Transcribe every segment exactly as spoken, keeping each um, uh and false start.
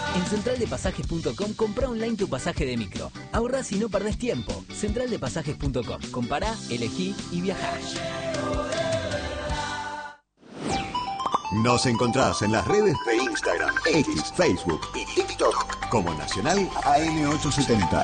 En central de pasajes punto com comprá online tu pasaje de micro. Ahorrás y no perdés tiempo. central de pasajes punto com. Compará, elegí y viajá. Nos encontrás en las redes de Instagram, X, Facebook y TikTok como Nacional A M ochocientos setenta.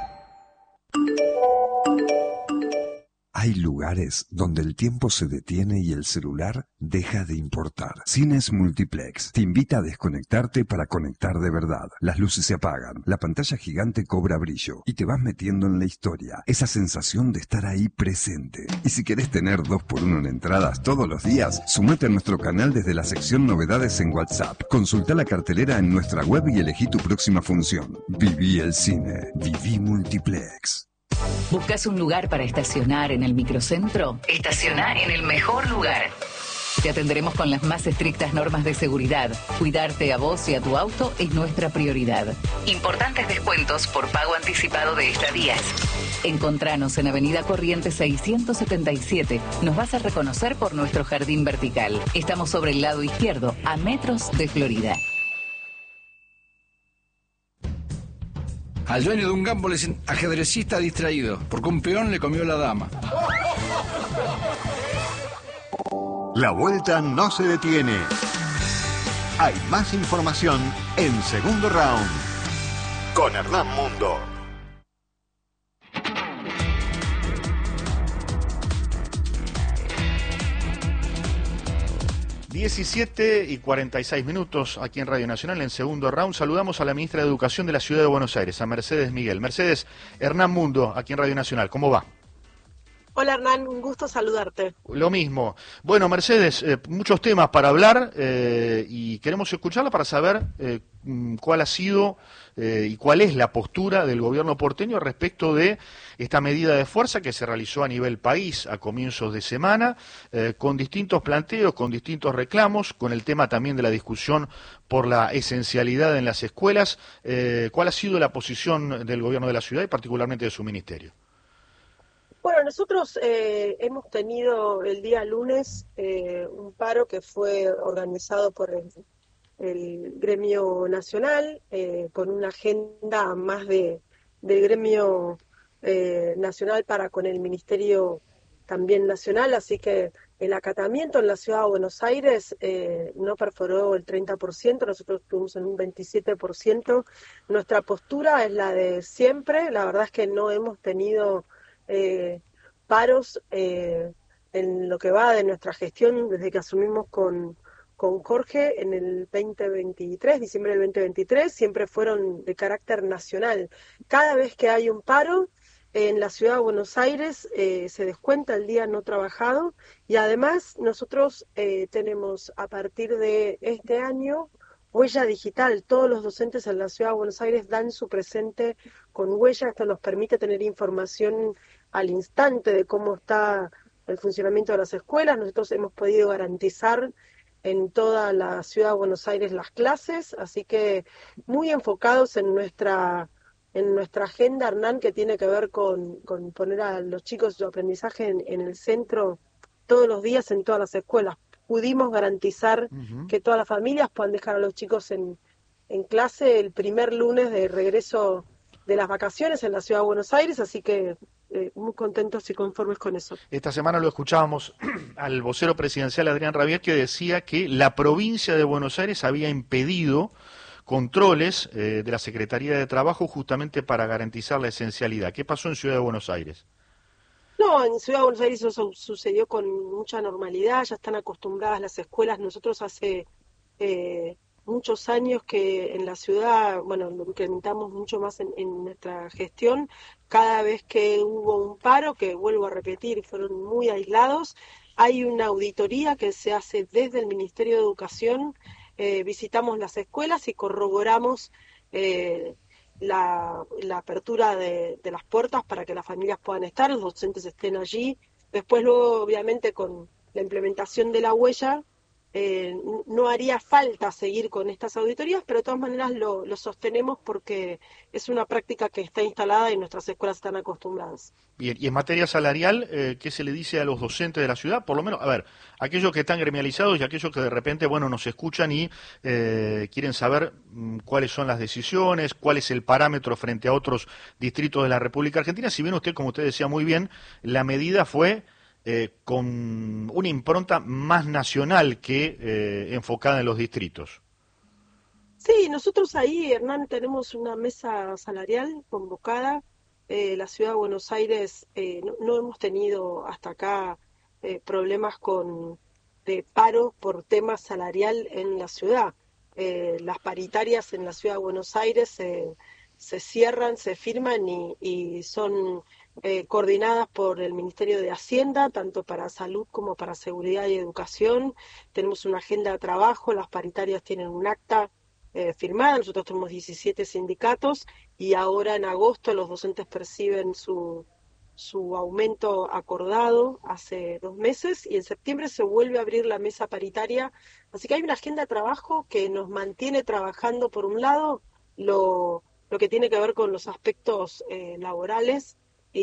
Hay lugares donde el tiempo se detiene y el celular deja de importar. Cines Multiplex te invita a desconectarte para conectar de verdad. Las luces se apagan, la pantalla gigante cobra brillo y te vas metiendo en la historia. Esa sensación de estar ahí presente. Y si querés tener dos por uno en entradas todos los días, sumate a nuestro canal desde la sección Novedades en WhatsApp. Consulta la cartelera en nuestra web y elegí tu próxima función. Viví el cine. Viví Multiplex. ¿Buscas un lugar para estacionar en el microcentro? Estaciona en el mejor lugar. Te atenderemos con las más estrictas normas de seguridad. Cuidarte a vos y a tu auto es nuestra prioridad. Importantes descuentos por pago anticipado de estadías. Encontranos en Avenida Corrientes seiscientos setenta y siete. Nos vas a reconocer por nuestro jardín vertical. Estamos sobre el lado izquierdo, a metros de Florida. Al dueño de un campo le dicen ajedrecista distraído, porque un peón le comió la dama. La vuelta no se detiene. Hay más información en Segundo Round con Hernán Mundo. diecisiete y cuarenta y seis minutos aquí en Radio Nacional, en Segundo Round. Saludamos a la ministra de Educación de la Ciudad de Buenos Aires, a Mercedes Miguel. Mercedes, Hernán Mundo, aquí en Radio Nacional. ¿Cómo va? Hola Hernán, un gusto saludarte. Lo mismo. Bueno, Mercedes, eh, muchos temas para hablar eh, y queremos escucharla para saber eh, cuál ha sido eh, y cuál es la postura del gobierno porteño respecto de esta medida de fuerza que se realizó a nivel país a comienzos de semana, eh, con distintos planteos, con distintos reclamos, con el tema también de la discusión por la esencialidad en las escuelas. Eh, ¿Cuál ha sido la posición del gobierno de la ciudad y particularmente de su ministerio? Bueno, nosotros eh, hemos tenido el día lunes eh, un paro que fue organizado por el, el gremio nacional, eh, con una agenda más de del gremio eh, nacional para con el ministerio también nacional, así que el acatamiento en la ciudad de Buenos Aires eh, no perforó el treinta por ciento, nosotros estuvimos en un veintisiete por ciento. Nuestra postura es la de siempre, la verdad es que no hemos tenido Eh, paros eh, en lo que va de nuestra gestión desde que asumimos con, con Jorge en el veinte veintitrés, diciembre del veinte veintitrés, siempre fueron de carácter nacional. Cada vez que hay un paro en la ciudad de Buenos Aires eh, se descuenta el día no trabajado y además nosotros eh, tenemos a partir de este año huella digital. Todos los docentes en la ciudad de Buenos Aires dan su presente con huella. Esto nos permite tener información al instante de cómo está el funcionamiento de las escuelas. Nosotros hemos podido garantizar en toda la ciudad de Buenos Aires las clases, así que muy enfocados en nuestra en nuestra agenda, Hernán, que tiene que ver con, con poner a los chicos su aprendizaje en, en el centro todos los días en todas las escuelas. Pudimos garantizar uh-huh. que todas las familias puedan dejar a los chicos en, en clase el primer lunes de regreso de las vacaciones en la ciudad de Buenos Aires, así que eh, muy contentos y conformes con eso. Esta semana lo escuchábamos al vocero presidencial Adrián Rabier, que decía que la provincia de Buenos Aires había impedido controles eh, de la Secretaría de Trabajo justamente para garantizar la esencialidad. ¿Qué pasó en Ciudad de Buenos Aires? No, en Ciudad de Buenos Aires eso sucedió con mucha normalidad, ya están acostumbradas las escuelas. Nosotros hace eh, muchos años que en la ciudad, bueno, lo incrementamos mucho más en, en nuestra gestión, cada vez que hubo un paro, que vuelvo a repetir, fueron muy aislados, hay una auditoría que se hace desde el Ministerio de Educación, eh, visitamos las escuelas y corroboramos eh, La, la apertura de, de las puertas para que las familias puedan estar, los docentes estén allí. Después luego, obviamente, con la implementación de la huella, eh, no haría falta seguir con estas auditorías, pero de todas maneras lo, lo sostenemos porque es una práctica que está instalada y nuestras escuelas están acostumbradas. Bien, y en materia salarial, eh, ¿qué se le dice a los docentes de la ciudad? Por lo menos, a ver, aquellos que están gremializados y aquellos que de repente, bueno, nos escuchan y eh, quieren saber mm, cuáles son las decisiones, cuál es el parámetro frente a otros distritos de la República Argentina. Si bien usted, como usted decía muy bien, la medida fue eh, con una impronta más nacional que eh, enfocada en los distritos. Sí, nosotros ahí, Hernán, tenemos una mesa salarial convocada. Eh, la ciudad de Buenos Aires eh, no, no hemos tenido hasta acá eh, problemas con de paro por tema salarial en la ciudad. Eh, las paritarias en la ciudad de Buenos Aires eh, se cierran, se firman y, y son eh, coordinadas por el Ministerio de Hacienda, tanto para salud como para seguridad y educación. Tenemos una agenda de trabajo, las paritarias tienen un acta Eh, firmada, nosotros tenemos diecisiete sindicatos y ahora en agosto los docentes perciben su, su aumento acordado hace dos meses y en septiembre se vuelve a abrir la mesa paritaria, así que hay una agenda de trabajo que nos mantiene trabajando por un lado lo, lo que tiene que ver con los aspectos eh, laborales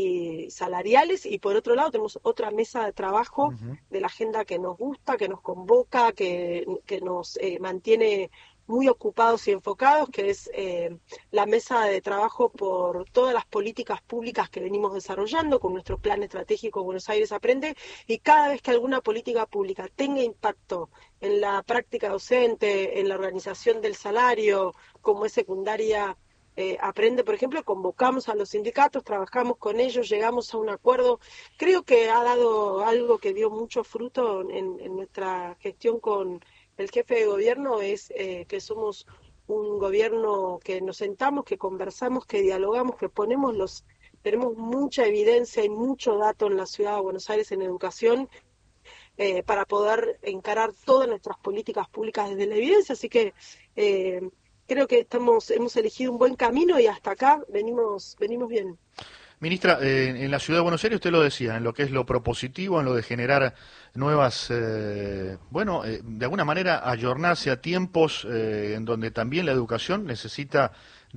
y salariales y por otro lado tenemos otra mesa de trabajo uh-huh. de la agenda que nos gusta, que nos convoca, que, que nos eh, mantiene muy ocupados y enfocados, que es eh, la mesa de trabajo por todas las políticas públicas que venimos desarrollando con nuestro plan estratégico Buenos Aires Aprende, y cada vez que alguna política pública tenga impacto en la práctica docente, en la organización del salario, como es secundaria eh, Aprende, por ejemplo, convocamos a los sindicatos, trabajamos con ellos, llegamos a un acuerdo. Creo que ha dado algo que dio mucho fruto en, en nuestra gestión con el jefe de gobierno, es eh, que somos un gobierno que nos sentamos, que conversamos, que dialogamos, que ponemos los, tenemos mucha evidencia y mucho dato en la ciudad de Buenos Aires en educación eh, para poder encarar todas nuestras políticas públicas desde la evidencia, así que eh, creo que estamos, hemos elegido un buen camino y hasta acá venimos, venimos bien. Ministra, eh, en la ciudad de Buenos Aires usted lo decía, en lo que es lo propositivo, en lo de generar nuevas, eh, bueno, eh, de alguna manera ayornarse a tiempos eh, en donde también la educación necesita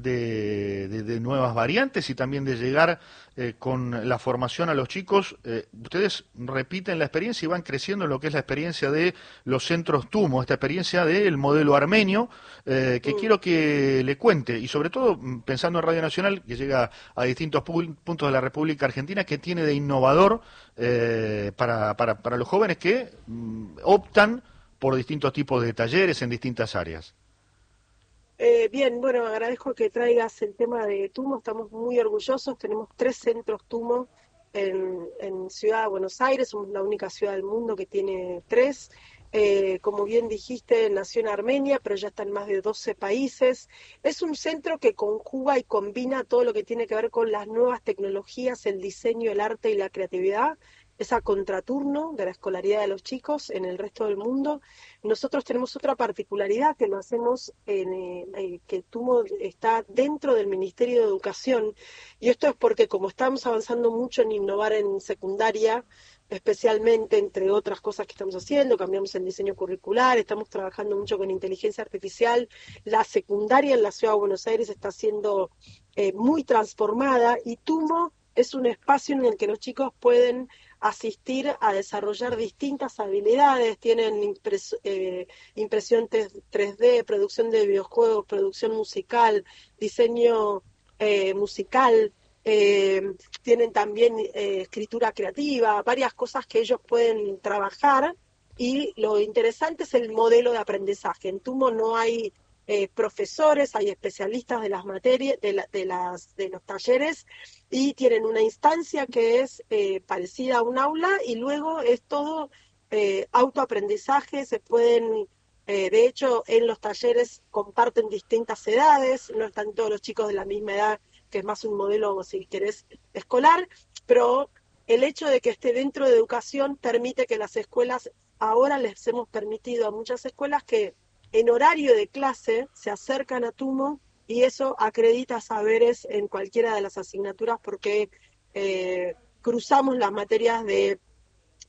de, de, de nuevas variantes y también de llegar eh, con la formación a los chicos. Eh, ustedes repiten la experiencia y van creciendo en lo que es la experiencia de los centros TUMO, esta experiencia del modelo armenio, eh, que mm. quiero que le cuente, y sobre todo pensando en Radio Nacional, que llega a distintos puntos de la República Argentina, que tiene de innovador eh, para, para, para los jóvenes que mm, optan por distintos tipos de talleres en distintas áreas. Eh, bien, bueno, agradezco que traigas el tema de TUMO, estamos muy orgullosos, tenemos tres centros TUMO en, en Ciudad de Buenos Aires, somos la única ciudad del mundo que tiene tres. Eh, como bien dijiste, nació en Armenia, pero ya está en más de doce países. Es un centro que conjuga y combina todo lo que tiene que ver con las nuevas tecnologías, el diseño, el arte y la creatividad. Es a contraturno de la escolaridad de los chicos en el resto del mundo. Nosotros tenemos otra particularidad que lo hacemos, en, eh, que TUMO está dentro del Ministerio de Educación, y esto es porque como estamos avanzando mucho en innovar en secundaria, especialmente entre otras cosas que estamos haciendo, cambiamos el diseño curricular, estamos trabajando mucho con inteligencia artificial, la secundaria en la Ciudad de Buenos Aires está siendo eh, muy transformada, y TUMO es un espacio en el que los chicos pueden asistir a desarrollar distintas habilidades, tienen impres, eh, impresión tres D, producción de videojuegos, producción musical, diseño eh, musical, eh, tienen también eh, escritura creativa, varias cosas que ellos pueden trabajar, y lo interesante es el modelo de aprendizaje. En TUMO no hay Eh, profesores, hay especialistas de las materias, de, la, de, las, de los talleres, y tienen una instancia que es eh, parecida a un aula, y luego es todo eh, autoaprendizaje. Se pueden, eh, de hecho, en los talleres comparten distintas edades, no están todos los chicos de la misma edad, que es más un modelo, si querés, escolar, pero el hecho de que esté dentro de educación permite que las escuelas, ahora les hemos permitido a muchas escuelas que en horario de clase se acercan a TUMO, y eso acredita saberes en cualquiera de las asignaturas, porque eh, cruzamos las materias de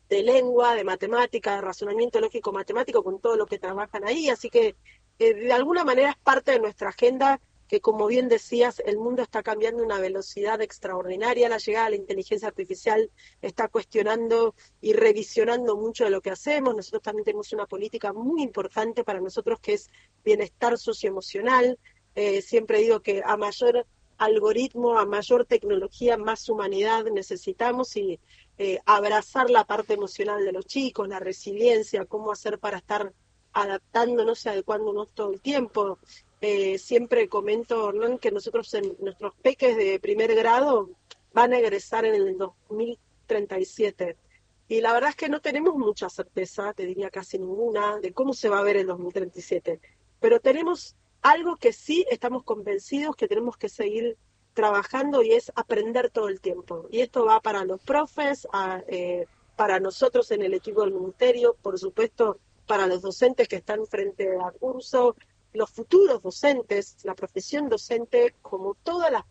de lengua, de matemática, de razonamiento lógico-matemático, con todo lo que trabajan ahí, así que eh, de alguna manera es parte de nuestra agenda, que como bien decías, el mundo está cambiando a una velocidad extraordinaria, la llegada de la inteligencia artificial está cuestionando y revisionando mucho de lo que hacemos. Nosotros también tenemos una política muy importante para nosotros que es bienestar socioemocional. Eh, siempre digo que a mayor algoritmo, a mayor tecnología, más humanidad necesitamos, y eh, abrazar la parte emocional de los chicos, la resiliencia, cómo hacer para estar adaptándonos y adecuándonos todo el tiempo. Eh, siempre comento, Hernán, que nosotros en nuestros peques de primer grado van a egresar en el dos mil treinta y siete. Y la verdad es que no tenemos mucha certeza, te diría casi ninguna, de cómo se va a ver el dos mil treinta y siete. Pero tenemos algo que sí estamos convencidos que tenemos que seguir trabajando, y es aprender todo el tiempo. Y esto va para los profes, a, eh, para nosotros en el equipo del ministerio, por supuesto para los docentes que están frente al curso, los futuros docentes, la profesión docente, como todas las...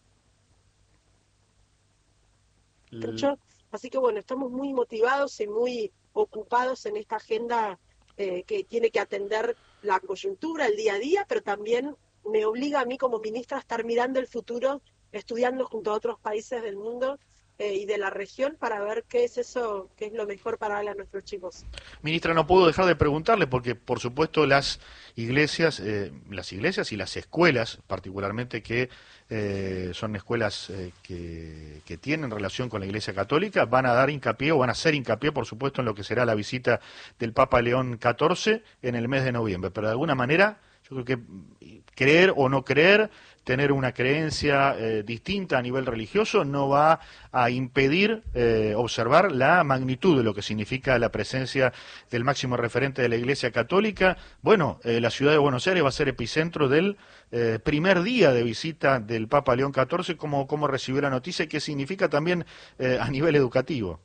L... Así que bueno, estamos muy motivados y muy ocupados en esta agenda eh, que tiene que atender la coyuntura, el día a día, pero también me obliga a mí como ministra a estar mirando el futuro, estudiando junto a otros países del mundo eh, y de la región para ver qué es eso, qué es lo mejor para darle a nuestros chicos. Ministra, no puedo dejar de preguntarle, porque por supuesto las iglesias, eh, las iglesias y las escuelas, particularmente que eh, son escuelas eh, que, que tienen relación con la Iglesia Católica, van a dar hincapié o van a hacer hincapié, por supuesto, en lo que será la visita del Papa León catorce en el mes de noviembre. Pero de alguna manera, yo creo que creer o no creer, tener una creencia eh, distinta a nivel religioso no va a impedir eh, observar la magnitud de lo que significa la presencia del máximo referente de la Iglesia Católica. Bueno, eh, la ciudad de Buenos Aires va a ser epicentro del eh, primer día de visita del Papa León catorce. ¿Cómo, cómo recibió la noticia y qué significa también eh, a nivel educativo?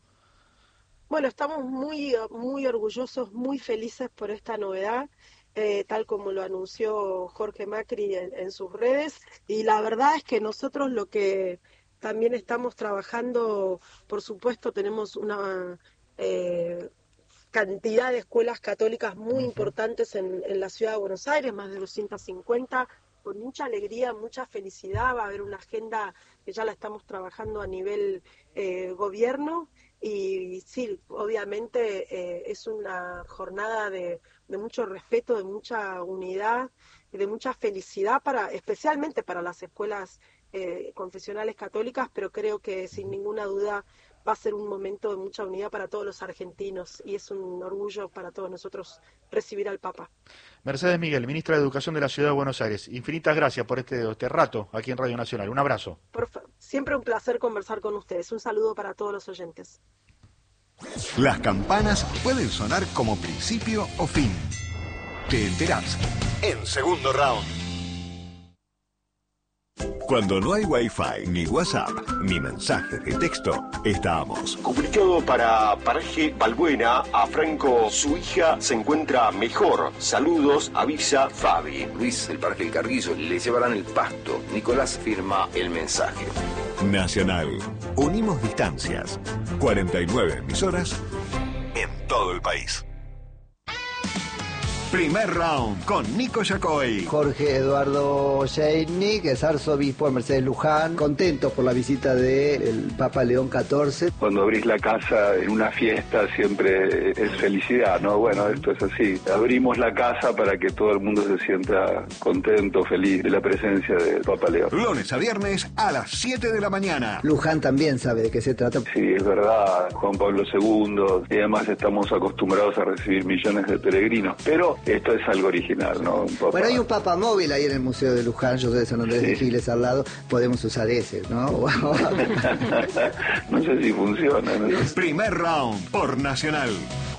Bueno, estamos muy, muy orgullosos, muy felices por esta novedad. Eh, tal como lo anunció Jorge Macri en, en sus redes, y la verdad es que nosotros lo que también estamos trabajando, por supuesto tenemos una eh, cantidad de escuelas católicas muy importantes en, en la ciudad de Buenos Aires, más de doscientas cincuenta, con mucha alegría, mucha felicidad. Va a haber una agenda que ya la estamos trabajando a nivel eh, gobierno, y sí, obviamente eh, es una jornada de, de mucho respeto, de mucha unidad, de mucha felicidad, para especialmente para las escuelas eh, confesionales católicas, pero creo que sin ninguna duda va a ser un momento de mucha unidad para todos los argentinos, y es un orgullo para todos nosotros recibir al Papa. Mercedes Miguel, ministra de Educación de la Ciudad de Buenos Aires, infinitas gracias por este, este rato aquí en Radio Nacional. Un abrazo. Por fa- siempre un placer conversar con ustedes. Un saludo para todos los oyentes. Las campanas pueden sonar como principio o fin. Te enterás en Segundo Round. Cuando no hay Wi-Fi, ni WhatsApp, ni mensajes de texto, estamos. Comunicado para Paraje Balbuena, a Franco, su hija se encuentra mejor. Saludos, avisa Fabi. Luis, el Parque del Carrizo, le llevarán el pasto. Nicolás firma el mensaje. Nacional. Unimos distancias. cuarenta y nueve emisoras en todo el país. Primer round con Nico Yacoy. Jorge Eduardo Sheini, que es arzobispo de Mercedes Luján, contentos por la visita del Papa León catorce. Cuando abrís la casa en una fiesta siempre es felicidad, ¿no? Bueno, esto es así. Abrimos la casa para que todo el mundo se sienta contento, feliz de la presencia del Papa León. Lunes a viernes a las siete de la mañana. Luján también sabe de qué se trata. Sí, es verdad, Juan Pablo segundo, y además estamos acostumbrados a recibir millones de peregrinos, pero esto es algo original, ¿no? Un papa... Bueno, hay un Papa móvil ahí en el Museo de Luján, yo soy de San Andrés sí. de Giles al lado, podemos usar ese, ¿no? No sé si funciona, ¿no? Primer round por Nacional.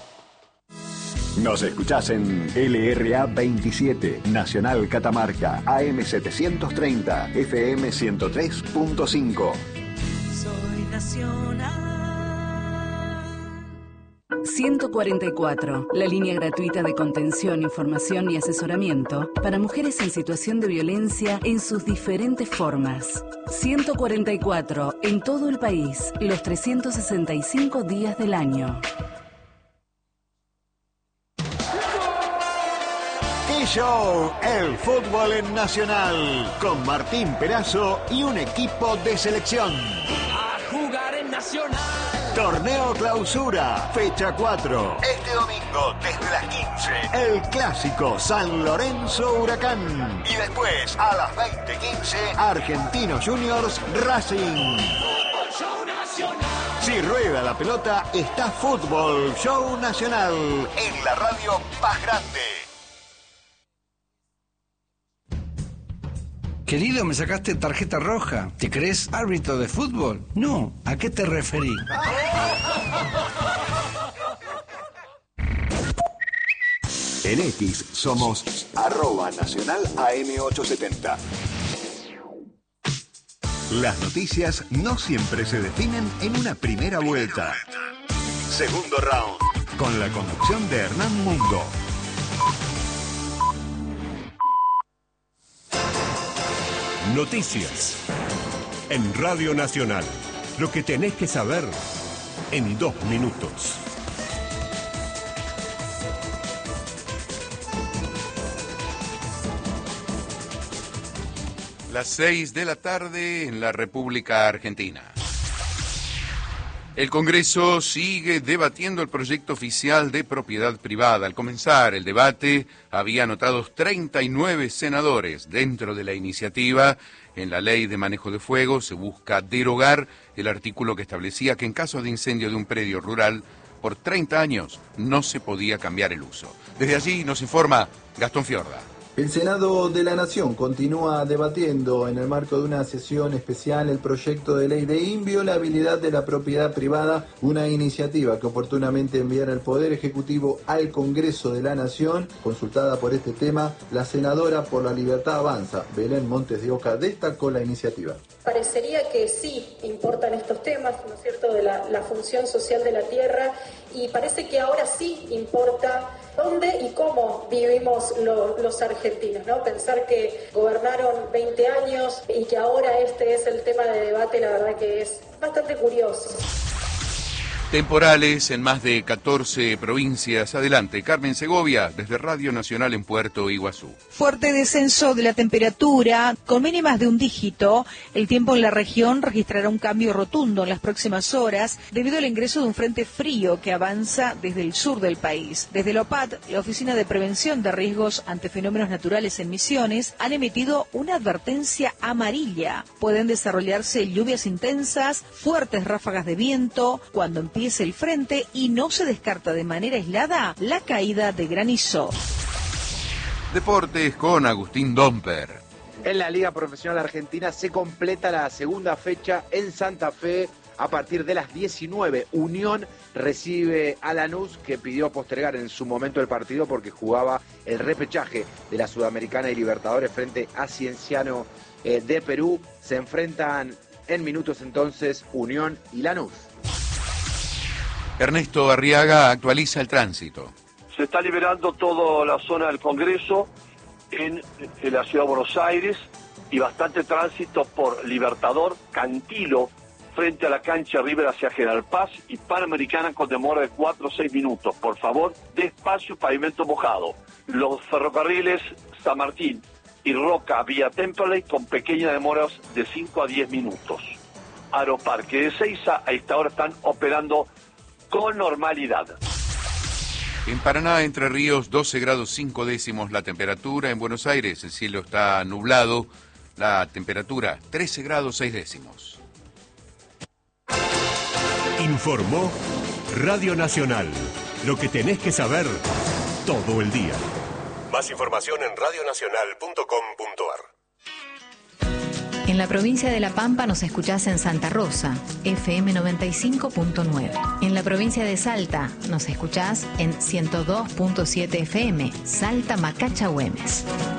Nos escuchás en L R A veintisiete, Nacional Catamarca, A M setecientos treinta, F M ciento tres punto cinco. Soy Nacional. ciento cuarenta y cuatro, la línea gratuita de contención, información y asesoramiento para mujeres en situación de violencia en sus diferentes formas. ciento cuarenta y cuatro, en todo el país, los trescientos sesenta y cinco días del año. Show, el fútbol en Nacional, con Martín Perazo y un equipo de selección. A jugar en Nacional. Torneo Clausura, fecha cuatro. Este domingo, desde las quince, el clásico San Lorenzo Huracán. Y después, a las veinte quince, Argentinos Juniors Racing. Fútbol Show Nacional. Si rueda la pelota, está Fútbol Show Nacional, en la radio más grande. Querido, me sacaste tarjeta roja. ¿Te crees árbitro de fútbol? No. ¿A qué te referí? En X somos arroba nacional A M ochocientos setenta. Las noticias no siempre se definen en una primera vuelta. Segundo round, con la conducción de Hernán Mundo. Noticias en Radio Nacional. Lo que tenés que saber en dos minutos. Las seis de la tarde en la República Argentina. El Congreso sigue debatiendo el proyecto oficial de propiedad privada. Al comenzar el debate, había anotados treinta y nueve senadores. Dentro de la iniciativa, en la Ley de Manejo de Fuego, se busca derogar el artículo que establecía que en caso de incendio de un predio rural, por treinta años no se podía cambiar el uso. Desde allí nos informa Gastón Fiorda. El Senado de la Nación continúa debatiendo en el marco de una sesión especial el proyecto de ley de inviolabilidad de la propiedad privada, una iniciativa que oportunamente enviará el Poder Ejecutivo al Congreso de la Nación. Consultada por este tema, la senadora por la Libertad Avanza, Belén Montes de Oca, destacó la iniciativa. Parecería que sí importan estos temas, ¿no es cierto?, de la, la función social de la tierra, y parece que ahora sí importa dónde y cómo vivimos lo, los argentinos, ¿no? Pensar que gobernaron veinte años y que ahora este es el tema de debate, la verdad que es bastante curioso. Temporales en más de catorce provincias. Adelante, Carmen Segovia, desde Radio Nacional en Puerto Iguazú. Fuerte descenso de la temperatura, con mínimas de un dígito. El tiempo en la región registrará un cambio rotundo en las próximas horas debido al ingreso de un frente frío que avanza desde el sur del país. Desde la O P A D, la Oficina de Prevención de Riesgos ante Fenómenos Naturales en Misiones, han emitido una advertencia amarilla. Pueden desarrollarse lluvias intensas, fuertes ráfagas de viento, cuando empiece el frente, y no se descarta de manera aislada la caída de granizo. Deportes con Agustín Domper. En la Liga Profesional Argentina se completa la segunda fecha en Santa Fe a partir de las diecinueve. Unión recibe a Lanús, que pidió postergar en su momento el partido porque jugaba el repechaje de la Sudamericana y Libertadores frente a Cienciano eh, de Perú. Se enfrentan en minutos entonces Unión y Lanús. Ernesto Arriaga actualiza el tránsito. Se está liberando toda la zona del Congreso en, en la ciudad de Buenos Aires y bastante tránsito por Libertador, Cantilo, frente a la cancha River hacia General Paz, y Panamericana con demora de cuatro o seis minutos. Por favor, despacio, pavimento mojado. Los ferrocarriles San Martín y Roca vía Temperley con pequeñas demoras de cinco a diez minutos. Aeroparque de Ezeiza a esta hora están operando con normalidad. En Paraná, Entre Ríos, doce grados cinco décimos la temperatura. En Buenos Aires, el cielo está nublado. La temperatura, trece grados seis décimos. Informó Radio Nacional. Lo que tenés que saber todo el día. Más información en radio nacional punto com punto a r. En la provincia de La Pampa nos escuchás en Santa Rosa, F M noventa y cinco punto nueve. En la provincia de Salta nos escuchás en ciento dos punto siete F M, Salta Macacha Güemes.